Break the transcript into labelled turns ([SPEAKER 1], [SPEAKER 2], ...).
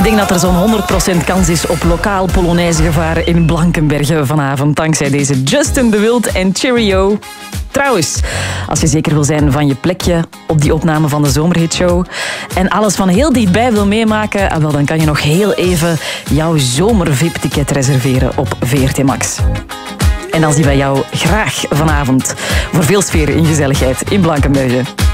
[SPEAKER 1] Ik denk dat er zo'n 100% kans is op lokaal Polonaise-gevaar in Blankenberge vanavond, dankzij deze Justin de Wild en Cheerio. Trouwens, als je zeker wil zijn van je plekje op die opname van de Zomerhitshow en alles van heel dichtbij wil meemaken, wel, dan kan je nog heel even jouw zomer-VIP-ticket reserveren op VRT Max. En dan zien wij jou graag vanavond voor veel sfeer en gezelligheid in Blankenberge.